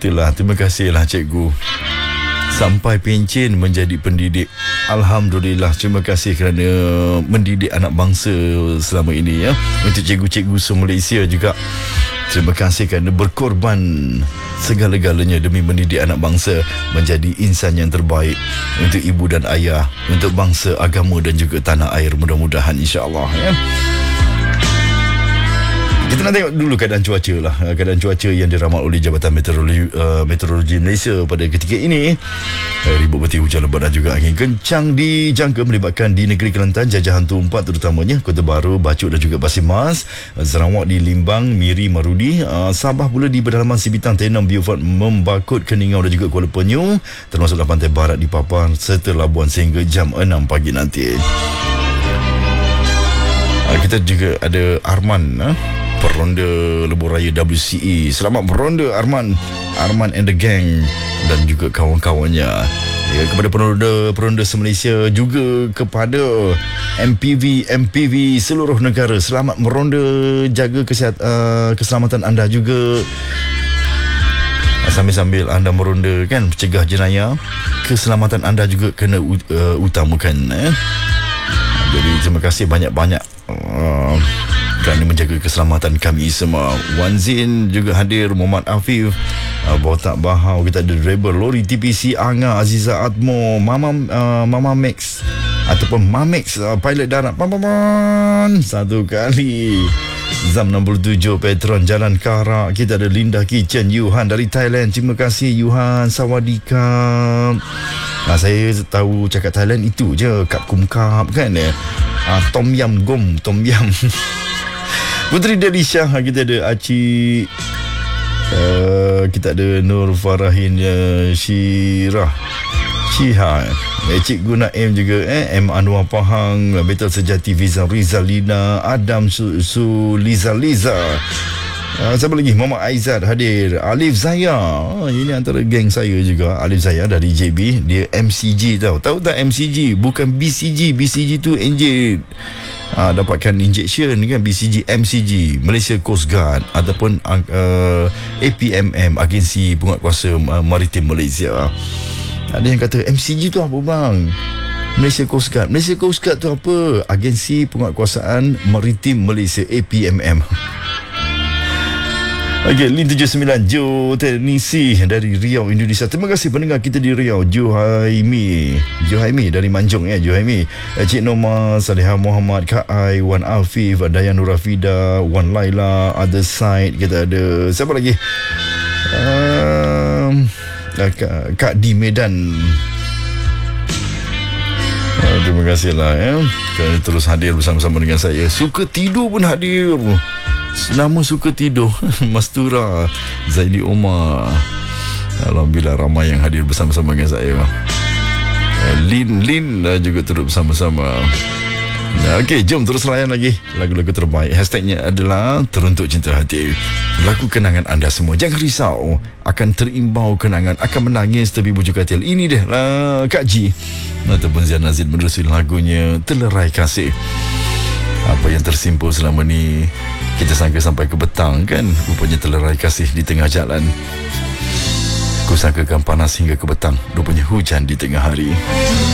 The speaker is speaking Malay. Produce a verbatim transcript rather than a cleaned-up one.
itulah, terima kasihlah cikgu. Sampai pencen menjadi pendidik. Alhamdulillah, terima kasih kerana mendidik anak bangsa selama ini ya. Untuk cikgu-cikgu se-Malaysia juga, terima kasih kerana berkorban segala-galanya demi mendidik anak bangsa menjadi insan yang terbaik untuk ibu dan ayah, untuk bangsa, agama dan juga tanah air, mudah-mudahan insya-Allah ya. Kita nak tengok dulu keadaan cuaca lah. Keadaan cuaca yang diramal oleh Jabatan Meteorologi, uh, Meteorologi Malaysia pada ketika ini. uh, Ribut bertiup hujan lebat dan juga angin kencang dijangka melibatkan di negeri Kelantan, Jajah Hantu empat terutamanya, Kota Baru, Bachuk dan juga Pasir Mas, uh, Sarawak di Limbang, Miri, Marudi, uh, Sabah pula di pedalaman Sibitang, Tenom, Beaufort, Membakut, Keningau dan juga Kuala Penyu, termasuklah pantai barat di Papar serta Labuan sehingga jam enam pagi nanti. uh, Kita juga ada Arman, uh, Peronda Lebuh Raya W C E. Selamat beronda Arman, Arman and the gang dan juga kawan-kawannya. Ya, kepada peronda-peronda se-Malaysia, juga kepada M P V M P V seluruh negara, selamat meronda, jaga kesihat, uh, keselamatan anda juga. Sambil-sambil anda meronda kan, mencegah jenayah, keselamatan anda juga kena uh, utamakan eh. Jadi terima kasih banyak-banyak uh, kerana menjaga keselamatan kami semua. Wan Zin juga hadir, Muhammad Afif, uh, Botak Bahau, kita ada driver lori T P C Anga, Aziza Atmo, Mama uh, Mama Max ataupun Mamex, uh, pilot darat pampaman satu kali. Zam enam puluh tujuh Petron Jalan Karak, kita ada Linda Kitchen, Yuhan dari Thailand, terima kasih Yuhan, Sawadikap. Nah, saya tahu cakap Thailand itu je, Kap Kum Kap kan ya. Ah, Tom Yam Gom, Tom Yam. Puteri Delisha, kita ada Aci, uh, kita ada Nur Farahin, uh, Syirah Syiha, eh, Cikgu Naim juga, eh, M Anwar Pahang, Betul Sejati, Vizal Rizalina, Adam Su, Su Liza Liza, uh, siapa lagi, Muhammad Aizat hadir, Alif Zaya, oh, ini antara geng saya juga. Alif Zaya dari J B, dia M C G tau. Tahu tak M C G? Bukan B C G. B C G tu enjin, uh, dapatkan injection kan. B C G, M C G, Malaysia Coast Guard ataupun uh, A P M M, Agensi Penguatkuasa uh, Maritim Malaysia. Ada yang kata M C G tu apa bang? Malaysia Coast Guard. Malaysia Coast Guard tu apa? Agensi Penguatkuasaan Maritim Malaysia, A P M M. Okey, Lin tujuh sembilan Jo Teknisi dari Riau, Indonesia. Terima kasih pendengar kita di Riau. Johaimi, Johaimi dari Manjung ya, Johaimi. Cik Noma, Salihah Muhammad, Kak Ai, Wan Afif, Dayan Nurafida, Wan Laila, Other Side. Kita ada siapa lagi? Um, Kak, Kak di Medan. Uh, terima kasihlah ya, kerana terus hadir bersama-sama dengan saya. Suka tidur pun hadir. Nama suka tidur Mastura Zaidi Omar. Alhamdulillah ramai yang hadir bersama-sama dengan saya. Lin Lin juga turut bersama-sama. Okey, jom terus layan lagi lagu-lagu terbaik. Hashtagnya adalah Teruntuk Cinta Hati. Lagu kenangan anda semua. Jangan risau, akan terimbau kenangan, akan menangis tapi bujuk katil. Ini dia lah Kak Ji ataupun Zian Nazid menerusi lagunya Telerai Kasih. Apa yang tersimpul selama ni kita sangka sampai ke petang kan, rupanya telerai kasih di tengah jalan. Ku sangkakan panas hingga ke petang, rupanya hujan di tengah hari.